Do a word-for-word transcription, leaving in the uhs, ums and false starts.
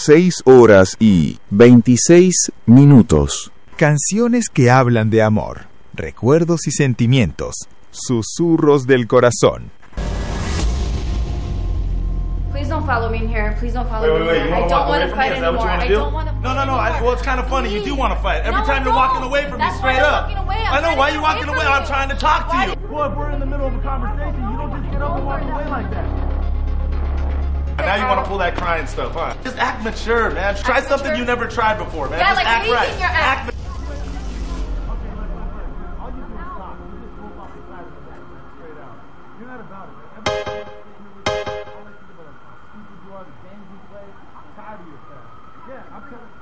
seis horas y veintiséis minutos. Canciones que hablan de amor, recuerdos y sentimientos, susurros del corazón. Please don't follow me in here. Please don't follow wait, me wait, in wait. here. You I wanna don't walk want away to from me? fight Is that what anymore. you wanna I do? don't want to No, fight no, no. I, anymore. well, it's kind of funny. You do want to fight. Every No, time I you're walking don't. away from me, That's straight why I'm up. walking away. I'm I know. trying Why to you get walking away away? from I'm you. trying to talk to Why you. did- Boy, if we're in the middle of a conversation, you don't just get up and walk away like that. And now you want to pull that crying stuff, huh? Just act mature, man. Try Act something mature? you never tried before, man. Yeah, Just like act raising right. your ass. Act You're not about it.